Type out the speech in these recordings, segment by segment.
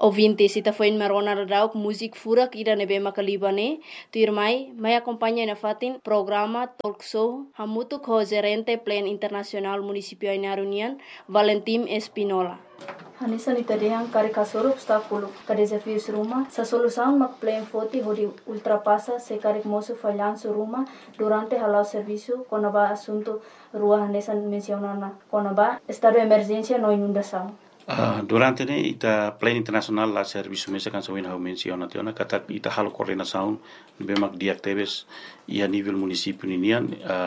Ouvintes, ita foi marona radauk musik furak ida nebe makalibane, tu irmai, mai acompanha na fatin programa talk show hamutu ko gerente plan internasional municipio Ainarunian, Valentim Espinola. Hanisa ni tadehang kari kasoro obstáculo, ka desafios ruma, sa solução mak plan foti hodi ultrapassa se kari moço falhanço ruma durante halau serviço konaba assunto rua hanesa mencionana, konaba estado de emergência no inundação. Durante ita plan internasional la serviço mesa kan sawin hau menciona tiona kata ita halo coordenação bemak diactebes ia nível município ninian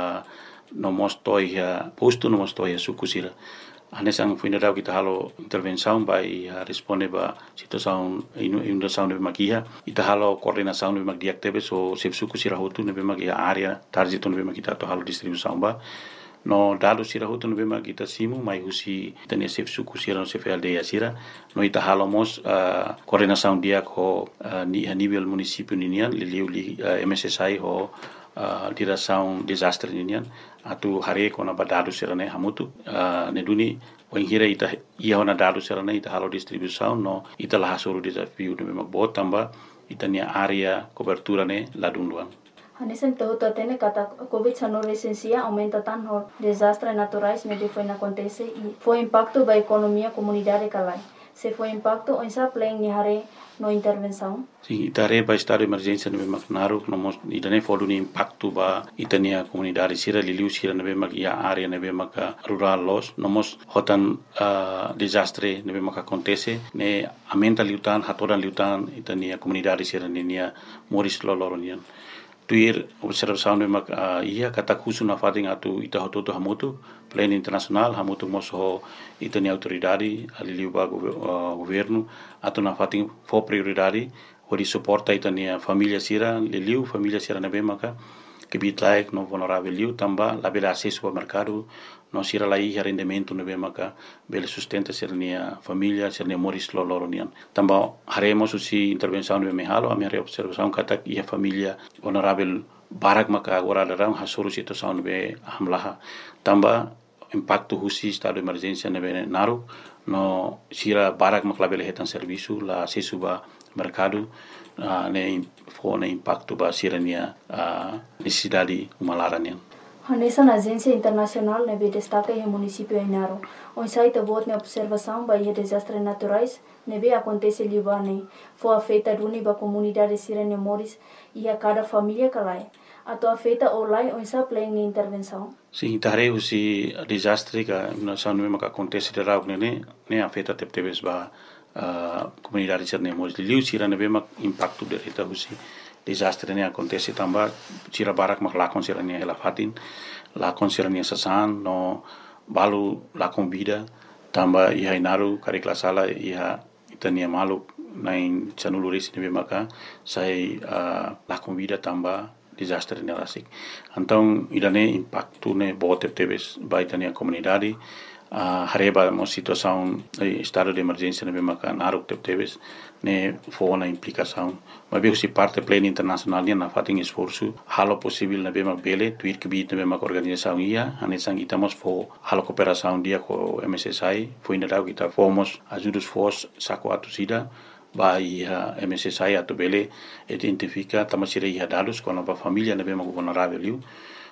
no mostoi posto no mostoi sukusira anesang fuinarau kita halo intervenção vai responde ba situação inundação bemak ia ita halo coordenação bemak diactebes o sef sukusira hotu bemak ia area target bemak kita to halo distribuição ba no dado sira hutu no bema kita simu mai husi tenia sef suku sira no sef aldeia sira no ita halomos coordenação dia ko ni a nível município ninian li MSSI ho direção desastre ninian atu hare ko na badado sira ne hamutu ne duni wengira ita ia na dado sira ne ita halo distribuição no ita la hasuru desafio no bema botamba ita nia area cobertura ne ladunduan. Hanesen tahu tatene kata COVID-19 resensia aumenta tanto desastres naturais ne foi na acontece e foi impacto ba economia comunidade kalai. Se foi impacto onsa plan ni hare no intervenção. Sim, itare ba estado de emergência no maknaru no mos idane fodu ni impacto ba itania comunidade sira liliu sira ne mak ia area ne mak rural los no mos hotan desastre ne mak acontece ne aumenta liutan hatoran liutan itania comunidade sira nia moris loloronian. Tuir observação mak ia kata kusu na fating atu ita hototo hamutu plan internasional hamutu moso itani autoridade aliliu ba governo atu na fating fo prioridade hori suporta itania família sira liliu família sira na bemaka que bitlaik no vulnerável liu tamba la bela acesso ao mercado no sira la ia rendimento no bemaka bela sustenta sira nia família sira nia moris loloronian tamba haremos usi intervenção no mehalo a minha observação kata ia família vulnerável barak maka agora darang hasuru situação no be hamlaha tamba impacto husi estado de emergência no be naru no sira barak maka bela hetan serviço la acesso ba mercado ne fone impacto ba sirania necessidade umalaranian. Hanesa na agência internacional nebe destaca em município Ainaro. On site bot ne observação ba ia desastres naturais nebe acontece libane. Foi afeta duni ba comunidade sirene moris e a cada família kalai. Ato afeta olai on sa plan ni intervenção. Sim, tare usi desastre ka na sanu me acontece de rau ne afeta teptebes ba comunidade sirene moris liu sira nebe mak impacto de reta usi desastre ne acontece tamba sira barak mak lakon sira ne ela fatin lakon sira ne sasan no balu lakon vida tamba ia inaru kari klasala ia itania malu nain chanuluris ne maka sai lakon vida tamba desastre ne rasik então idane impacto ne bote tebes baitania comunidade hareba mo situação estado de emergência ne maka naruk tebes ne fona implicação mas bem se parte plena internacional na fating esforço halo possível na bema bele tuir que bit na bema organização ia anesang itamos fo halo cooperação dia com MSSI foi ainda kita fomos ajudos fos saco atusida vai MSSI atu bele identifica tamasira ia dados com a família na bema vulnerável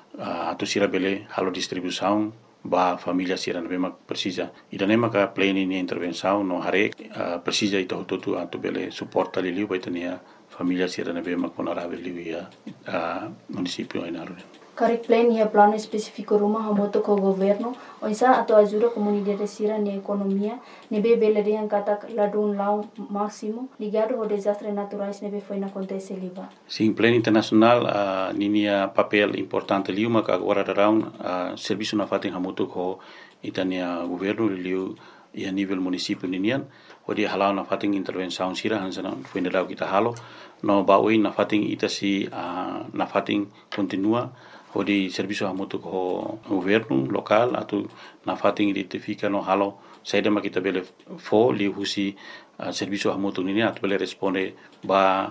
atusira bele halo distribuição ba família sira na bema precisa idane maka plane ni intervenção no hare precisa ito tutu atu bele suporta liliu baitania família sira na bema vulnerável ia município Ainaro. Kari plan ia plano específico rumah hamoto ko governo onsa atau ajuda comunidade sira ni economia nebe bele yang kata ladun lau máximo ligado ao desastres naturais nebe foi na acontece liba. Sim, plan internacional ninia papel importante liu maka agora darão serviço na fatin hamoto ko itania governo liu ia nível município ninian odi halau na fatin intervenção sira hansana foi na kita halo no baui na fatin itasi na fatin continua odi serviço hamoto ko governo local atu na fatin identifica no halo saida ma kita bele fo li husi serviço hamoto nini atu bele responde ba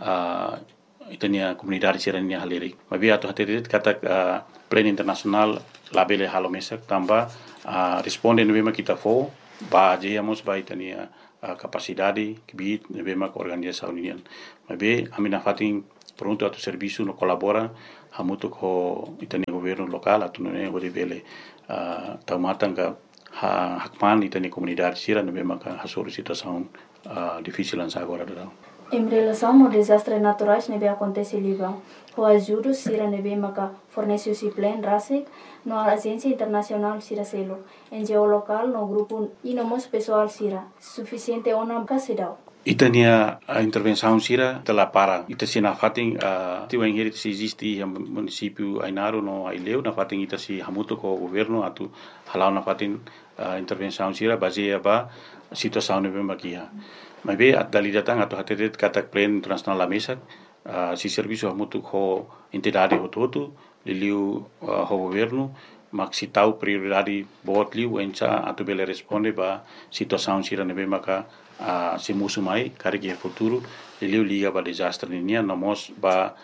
itania comunidade sirania haleri mabi atu haterit kata plan internasional la bele halo mesak tamba responde no bema kita fo ba jeyamos ba itania capacidade que bit bema ka organização união. Mas be amina fatin pronto atu serviço no colabora hamutu ko itani governo local atu ne gode bele taumatanga hakman itani comunidade sira no bema ka hasoro situação difícil lança agora da. Em relação ao desastres naturais que acontece em Líbano, o ajuda Sira nebe maka fornece o plan RASIC no agência internacional Sira Selo, em geolocal no grupo e no mos pessoal Sira, suficiente ona casidao. Itania a intervenção Sira tela para ita sina fating tiu engeri se existe município Ainaro no Aileu na fating ita si hamuto ko governo atu halau na fating intervenção Sira baseia ba situação nebe makia. Mas be at dali datang atau hatetet katak plan internasional la mesa si serviço hamutu ko entidade hototu liliu ho governo mak si tau prioridade bot liu encha atu bele responde ba situação sira nebe maka si musu mai kari ke futuro liliu liga ba desastre ninia namos ba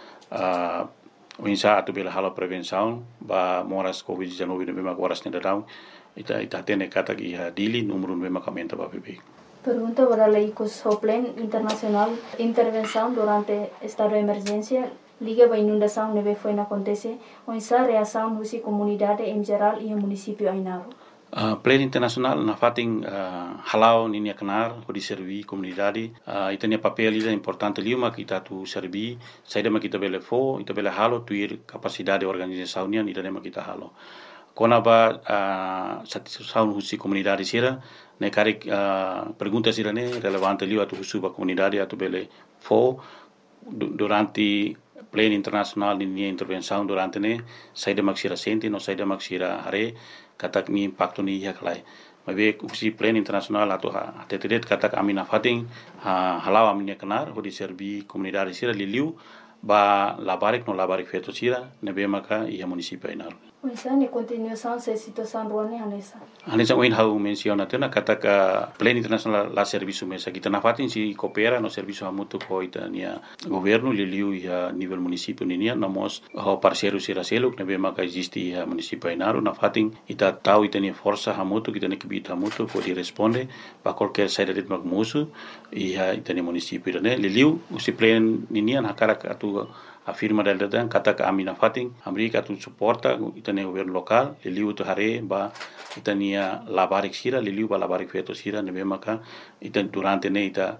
encha atu bele hala prevenção ba moras covid-19 nebe maka horas nedadau ita tene katak iha dili número nebe maka menta ba bebe. Pergunta para o Plan Internacional Intervenção durante estado de emergência, liga para inundação neve foi na acontece, onde a reação da comunidade em geral e o município Ainaro. Plan Internacional na fating halau ninia kenar ko di servi comunidade itania papel ida importante liuma kita tu servi saida ma kita bele fo ita bele halo tuir capacidade organização nian ida ma kita halo kona ba satisfação husi comunidade sira ne karik pergunta sira ne relevante liu atu husu ba comunidade atu bele fo durante plan internacional ni intervenção durante ne saida maksira senti no saida maksira hare katak ni impacto ni yaklai mabe husi plan internacional atu tetet katak amina fating halau aminia kenar ho di servi comunidade sira liu ba labarik no labarik feto sira nebe maka ia município Ainaro. Então, em continuação, essa situação ruim Hanessa. Hanessa oin hau menciona tena kata ka plan internacional la serviço mesa kita na fatin si coopera no serviço hamutu ko itania governo liliu ia nível município ninia namos ho parceiro sira seluk nebe maka existe ia município Ainaro na fatin ita tau itania força hamutu kita ne kibita hamutu ko di responde ba qualquer saída de magmusu ia itania município ne liliu usi plan ninia na cara atu afirma del dan kata ka amina fating amerika tu suporta itania governo local liliu tu hare ba itania labarik sira liliu ba labarik feto sira nebe maka itan durante ne ita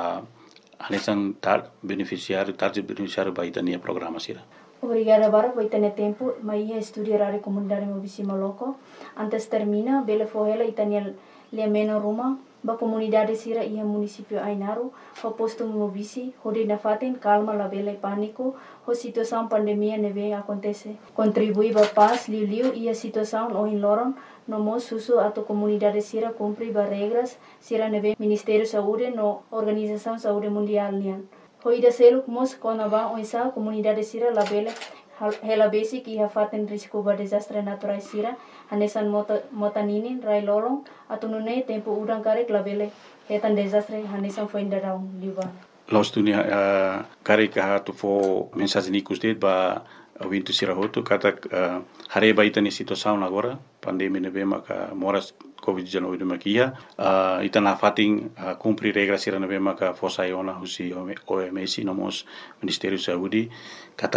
anesan tar beneficiário ba itania programa sira. Obrigada para por ter tempo, mas ia estudar a comunidade mobisima loco. Antes termina, bele fohela itania le meno ruma ba comunidade sira ia município Ainaro, ho posto mobisi, hode na faten calma la bele pânico, ho situação pandemia neve acontece. Contribui ba paz liu ia situação o in loron, no mo susu ato comunidade sira cumpri ba regras sira neve Ministério Saúde no Organização Saúde Mundial nian. Ho ida seluk mos kona ba oisa comunidade sira la bele hela basic ia faten risco ba desastre natural sira hanesan motaninin rai lolong atau nune tempo udang karek labele hetan desastre hanesan foi indarau liba Los dunia karek tu fo mensagem nikus det ba wintu sira hotu kata hare ba itani situação agora pandemia nebe maka moras covid-19 de makia itana fating cumprir regras sira nebe maka fosa iona husi OMS nomos Ministério Saúde kata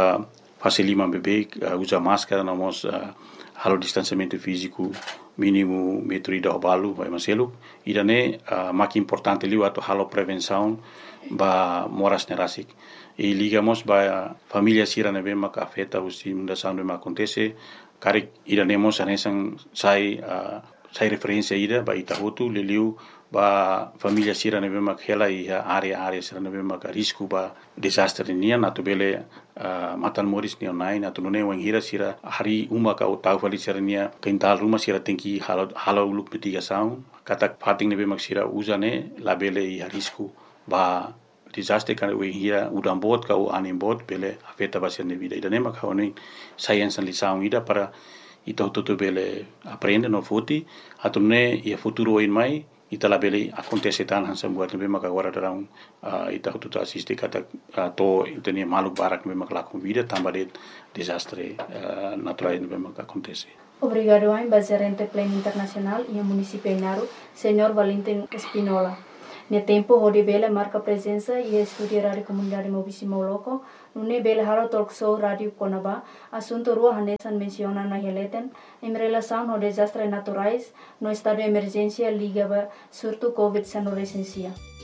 fase 5 bebê usa máscara nomos halo distanciamento físico mínimo metro ida obalu vai maselu idane maki importante liu ato halo prevenção ba moras nerasik e ligamos ba família sira nebe maka afeta usi mundação de acontece karik idanemos anesan sai referência ida ba itahutu liliu ba família sira nebe mak hela ia area sira nebe mak risco ba desastre nian atu bele matan moris ni online atu nune wang hira sira hari uma ka utau fali sira nia kental rumah sira tengki halo uluk mitigação katak fating nebe mak sira usane la bele ia risco ba desastre kan wang hira udam bot ka u anim bot bele afeta ba sira vida ida nema ka oni science lição ida para ito tutu bele aprende no futi atu ne ia futuro in mai ita la bele acontece tan hansa buat nebe maka agora darang ita tutu assiste kata to itania maluk barak nebe maka lakum vida tamba de desastre natural nebe maka acontece Obrigado a gerente Plano Internacional e a município Inaru, Senhor Valentim Espinola. No tempo, onde bela marca presença e estuda a comunidade Mobissimo Loco, no bela halo talk show rádio Conaba, assunto rua Hanesan menciona na releten, em relação ao desastres naturais, no estado de emergência ligava surto Covid-19 recensia.